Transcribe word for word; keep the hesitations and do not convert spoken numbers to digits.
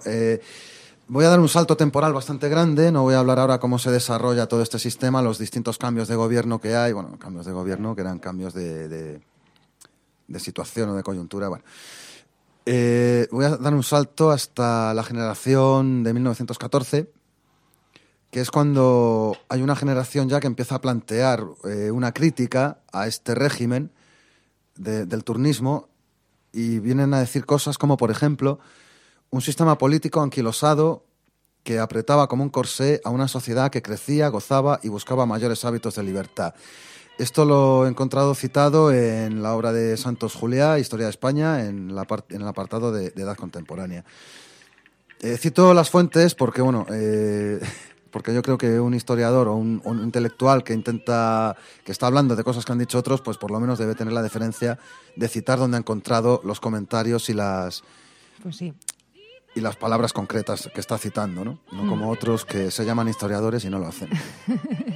eh, voy a dar un salto temporal bastante grande, no voy a hablar ahora cómo se desarrolla todo este sistema, los distintos cambios de gobierno que hay, bueno, cambios de gobierno que eran cambios de, de, de situación o de coyuntura, bueno. Eh, voy a dar un salto hasta la generación de mil novecientos catorce, que es cuando hay una generación ya que empieza a plantear eh, una crítica a este régimen de, del turnismo, y vienen a decir cosas como, por ejemplo, un sistema político anquilosado que apretaba como un corsé a una sociedad que crecía, gozaba y buscaba mayores hábitos de libertad. Esto lo he encontrado citado en la obra de Santos Juliá, Historia de España, en, la part- en el apartado de, de edad contemporánea. Eh, cito las fuentes porque, bueno, eh, porque yo creo que un historiador o un, un intelectual que intenta, que está hablando de cosas que han dicho otros, pues por lo menos debe tener la deferencia de citar donde ha encontrado los comentarios y las, Pues sí. y las palabras concretas que está citando, ¿no? No Mm. como otros que se llaman historiadores y no lo hacen.